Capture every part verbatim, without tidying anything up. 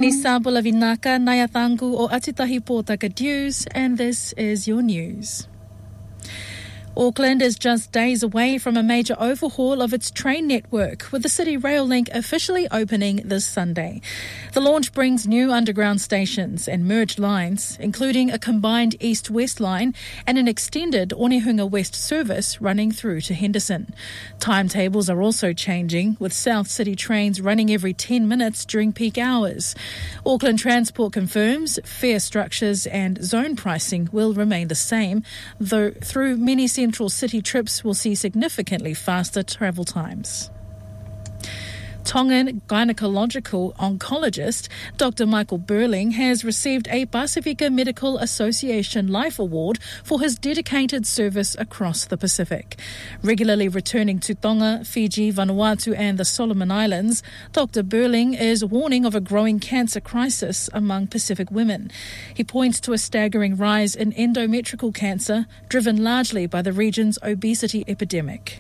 Ni Sabula Vinaka, Nayatangu o Atitahi Pōtaka News, and this is your news. Auckland is just days away from a major overhaul of its train network, with the City Rail Link officially opening this Sunday. The launch brings new underground stations and merged lines, including a combined east-west line and an extended Onehunga West service running through to Henderson. Timetables are also changing, with South City trains running every ten minutes during peak hours. Auckland Transport confirms fare structures and zone pricing will remain the same, though through many Central City trips will see significantly faster travel times. Tongan gynecological oncologist Doctor Michael Burling has received a Pasifika Medical Association Life Award for his dedicated service across the Pacific. Regularly returning to Tonga, Fiji, Vanuatu and the Solomon Islands, Doctor Burling is warning of a growing cancer crisis among Pacific women. He points to a staggering rise in endometrial cancer, driven largely by the region's obesity epidemic.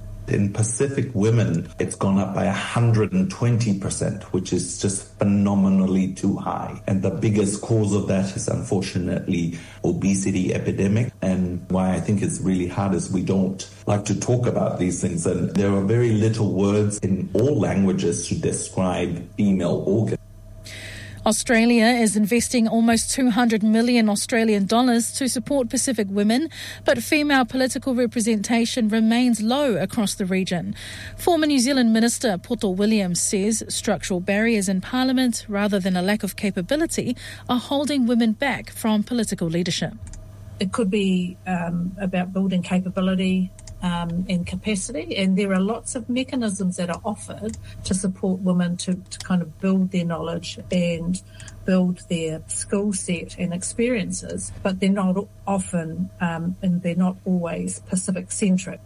In Pacific women, it's gone up by one hundred twenty percent, which is just phenomenally too high. And the biggest cause of that is unfortunately obesity epidemic. And why I think it's really hard is we don't like to talk about these things. And there are very little words in all languages to describe female organs. Australia is investing almost two hundred million Australian dollars to support Pacific women, but female political representation remains low across the region. Former New Zealand Minister Poto Williams says structural barriers in Parliament, rather than a lack of capability, are holding women back from political leadership. It could be um, about building capability Um, and capacity, and there are lots of mechanisms that are offered to support women to, to kind of build their knowledge and build their skill set and experiences, but they're not often um, and they're not always Pacific centric.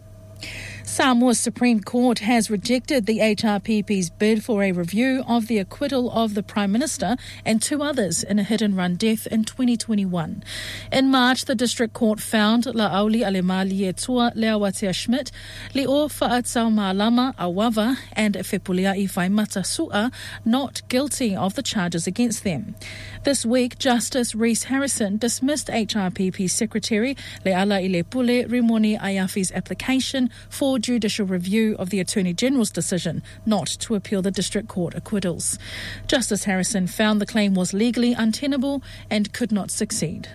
Samoa's Supreme Court has rejected the H R P P's bid for a review of the acquittal of the Prime Minister and two others in a hit-and-run death in twenty twenty-one. In March, the District Court found La'auli Alemali Etua Leawatea Schmidt, Li'o Fa'atsau Ma'alama Awawa and Fepuliai Faimata Su'a not guilty of the charges against them. This week, Justice Reese Harrison dismissed H R P P Secretary Leala Ilepule Rimoni Ayafi's application for judicial review of the Attorney General's decision not to appeal the District Court acquittals. Justice Harrison found the claim was legally untenable and could not succeed.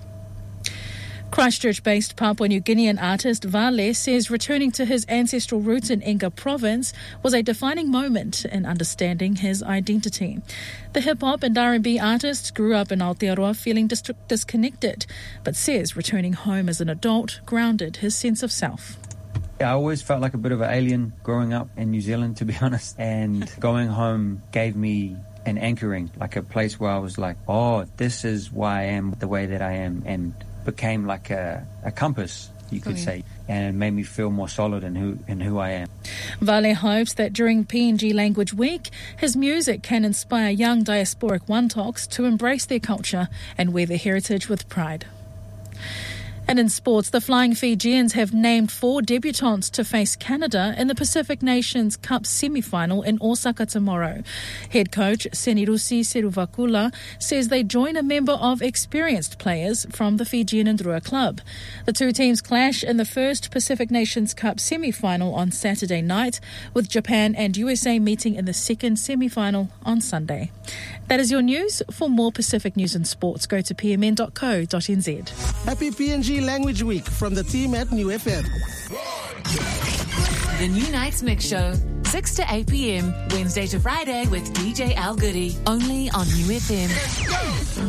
Christchurch-based Papua New Guinean artist Vale says returning to his ancestral roots in Inga province was a defining moment in understanding his identity. The hip-hop and R and B artist grew up in Aotearoa feeling dis- disconnected, but says returning home as an adult grounded his sense of self. I always felt like a bit of an alien growing up in New Zealand, to be honest, and going home gave me an anchoring, like a place where I was like, oh, this is why I am the way that I am, and became like a, a compass, you could oh, yeah. say, and it made me feel more solid in who in who I am. Vale hopes that during P N G Language Week, his music can inspire young diasporic Wantoks to embrace their culture and wear their heritage with pride. And in sports, the Flying Fijians have named four debutantes to face Canada in the Pacific Nations Cup semi-final in Osaka tomorrow. Head coach Senirusi Seruvakula says they join a member of experienced players from the Fijian Ndrua club. The two teams clash in the first Pacific Nations Cup semi-final on Saturday night, with Japan and U S A meeting in the second semi-final on Sunday. That is your news. For more Pacific news and sports, go to p m n dot co dot n z. Happy P N G Language Week from the team at New F M. The New Nights Mix Show, six to eight p.m, Wednesday to Friday with D J Al Goody, only on New F M.